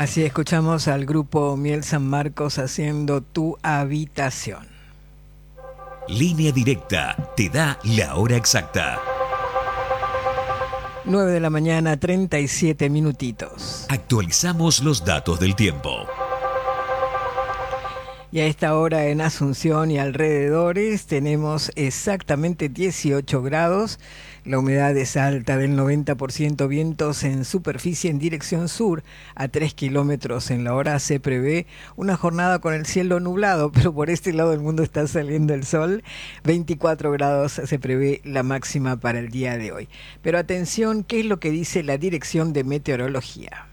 Así escuchamos al grupo Miel San Marcos haciendo Tu Habitación. Línea Directa te da la hora exacta. 9 de la mañana, 37 minutitos. Actualizamos los datos del tiempo. Y a esta hora en Asunción y alrededores tenemos exactamente 18 grados. La humedad es alta del 90%, vientos en superficie en dirección sur a 3 kilómetros en la hora. Se prevé una jornada con el cielo nublado, pero por este lado del mundo está saliendo el sol. 24 grados se prevé la máxima para el día de hoy. Pero atención, ¿qué es lo que dice la Dirección de Meteorología?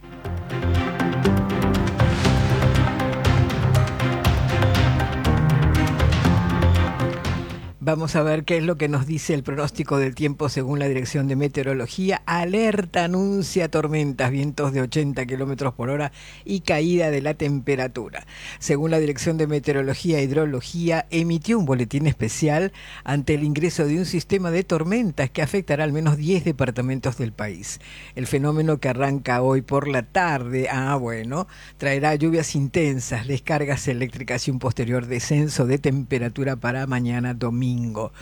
Vamos a ver qué es lo que nos dice el pronóstico del tiempo según la Dirección de Meteorología. Alerta anuncia tormentas, vientos de 80 kilómetros por hora y caída de la temperatura. Según la Dirección de Meteorología e Hidrología, emitió un boletín especial ante el ingreso de un sistema de tormentas que afectará al menos 10 departamentos del país. El fenómeno que arranca hoy por la tarde, traerá lluvias intensas, descargas eléctricas y un posterior descenso de temperatura para mañana domingo.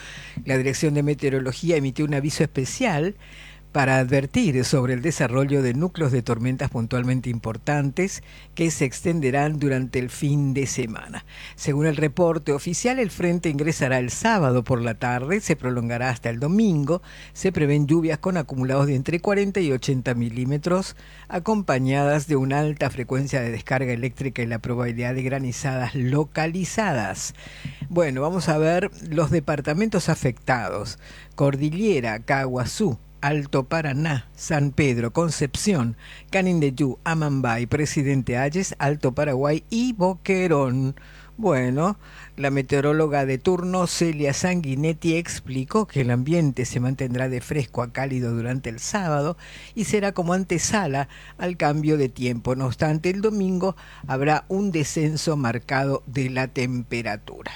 La Dirección de Meteorología emitió un aviso especial para advertir sobre el desarrollo de núcleos de tormentas puntualmente importantes que se extenderán durante el fin de semana. Según el reporte oficial, el frente ingresará el sábado por la tarde, se prolongará hasta el domingo. Se prevén lluvias con acumulados de entre 40 y 80 milímetros, acompañadas de una alta frecuencia de descarga eléctrica y la probabilidad de granizadas localizadas. Bueno, vamos a ver los departamentos afectados: Cordillera, Caguazú, Alto Paraná, San Pedro, Concepción, Canindeyú, Amambay, Presidente Hayes, Alto Paraguay y Boquerón. Bueno, la meteoróloga de turno Celia Sanguinetti explicó que el ambiente se mantendrá de fresco a cálido durante el sábado y será como antesala al cambio de tiempo. No obstante, el domingo habrá un descenso marcado de la temperatura.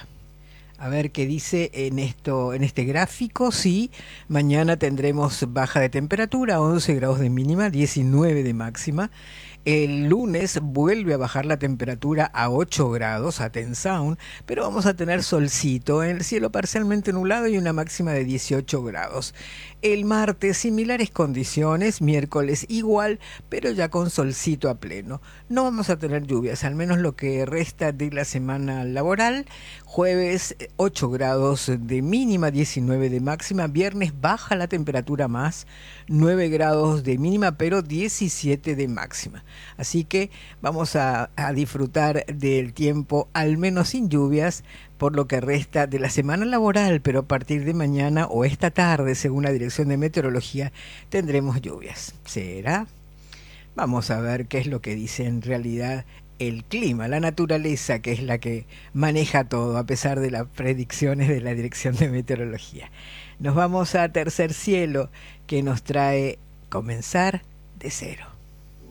A ver qué dice en este gráfico. Sí, mañana tendremos baja de temperatura, 11 grados de mínima, 19 de máxima. El lunes vuelve a bajar la temperatura a 8 grados, a Tensound, pero vamos a tener solcito, el cielo parcialmente nublado y una máxima de 18 grados. El martes, similares condiciones, miércoles igual, pero ya con solcito a pleno. No vamos a tener lluvias, al menos lo que resta de la semana laboral. Jueves, 8 grados de mínima, 19 de máxima. Viernes baja la temperatura más, 9 grados de mínima, pero 17 de máxima. Así que vamos a disfrutar del tiempo, al menos sin lluvias, por lo que resta de la semana laboral, pero a partir de mañana o esta tarde, según la Dirección de Meteorología, tendremos lluvias. ¿Será? Vamos a ver qué es lo que dice en realidad el clima, la naturaleza, que es la que maneja todo, a pesar de las predicciones de la Dirección de Meteorología. Nos vamos a Tercer Cielo, que nos trae Comenzar de Cero.